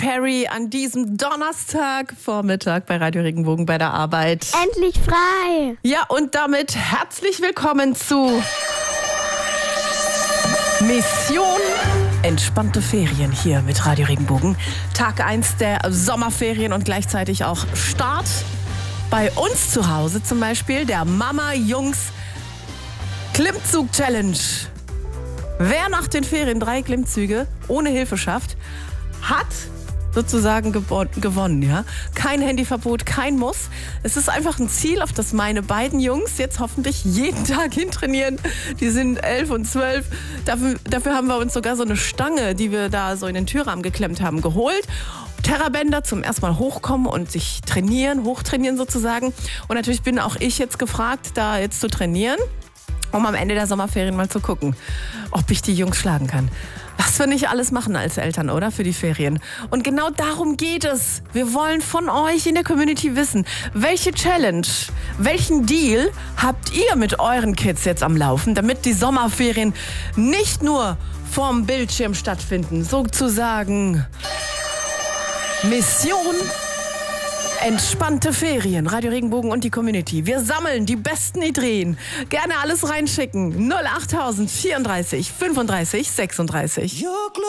Perry an diesem Donnerstagvormittag bei Radio Regenbogen bei der Arbeit. Endlich frei! Ja, und damit herzlich willkommen zu Mission Entspannte Ferien hier mit Radio Regenbogen. Tag 1 der Sommerferien und gleichzeitig auch Start bei uns zu Hause, zum Beispiel der Mama-Jungs Klimmzug-Challenge. Wer nach den Ferien 3 Klimmzüge ohne Hilfe schafft, hat sozusagen gewonnen. Ja? Kein Handyverbot, kein Muss. Es ist einfach ein Ziel, auf das meine beiden Jungs jetzt hoffentlich jeden Tag hintrainieren. Die sind 11 und 12. Dafür haben wir uns sogar so eine Stange, die wir da so in den Türrahmen geklemmt haben, geholt. Terrabänder zum erstmal hochkommen und sich hochtrainieren sozusagen. Und natürlich bin auch ich jetzt gefragt, da jetzt zu trainieren, um am Ende der Sommerferien mal zu gucken, ob ich die Jungs schlagen kann. Was wir nicht alles machen als Eltern, oder? Für die Ferien. Und genau darum geht es. Wir wollen von euch in der Community wissen, welche Challenge, welchen Deal habt ihr mit euren Kids jetzt am Laufen, damit die Sommerferien nicht nur vorm Bildschirm stattfinden. Sozusagen Mission Entspannte Ferien, Radio Regenbogen und die Community. Wir sammeln die besten Ideen. Gerne alles reinschicken. 08000 34 35 36.